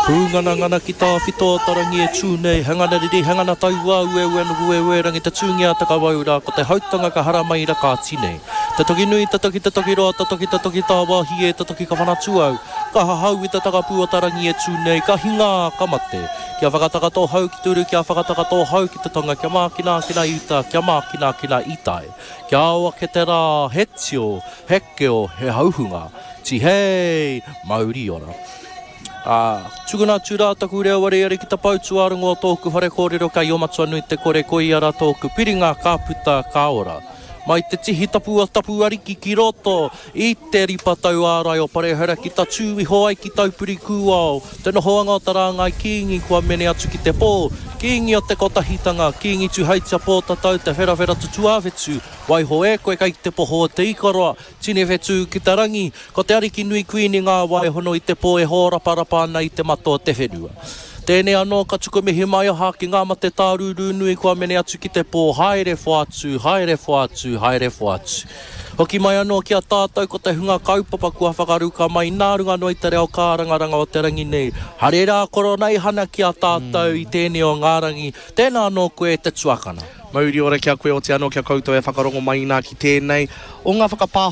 Hungana ngana ki tā whitoa tarangi e tūnei, hangana riri, hangana taiwa ue ue nugu e ue rangi te tūngia taka waura, ko te hautanga ka haramaira ka tinei. Te toki nui, te toki roa, te toki tā wāhi e, te toki ka whanatuau. Ka hahau i te takapua tarangi e tūnei, ka hinga ka mate. Kia whakataka tō hau ki turu, kia whakataka tō hau ki te tonga, kia mākina kina ita, kia mākina kina itai. Kia awa ke te rā, he tio, he keo, he hauhunga. Ti hei, mauri ora. Tūguna tūrā taku rea ware ere ki ta pautu arongo tōku whare kōrero kai o matua nui te kore koi ara tōku piringa ka puta ka ora. Mai te tihi tapu ariki ki roto i te ripatau ārai o Parehara ki ta tūwi hoai ki taupuri kūao. Te nohoanga o tarangai kiingi kua mene atu ki te pō. Kiingi o te kotahitanga, kiingi tu haitia pō tatau te whera tutu āwetu. Wai ho e koe kai te poho te ikaroa, tine whetu ki te rangi. Ko te ariki nui kuini ngā wai hono i te pō e hōraparapa ana i te mato te whenua. Tēnei anō ka tuku mihi mai aha ki ngā mate tāruru nui kua mene atu ki te pō. Haere whātu, haere whātu, haere whātu. Hoki mai anō ki a tātou ko te hunga kaupapa kua whakaruka mai nā runga noi te reo kārangaranga o te rangi nei. Hare rā koro nei hana ki a tātou i tēnei o ngā rangi. Tēnā anō koe te tuakana. Mauri ora kia koe o te anō kia koutou e whakarongo mai nā ki tēnei. O ngā whakapā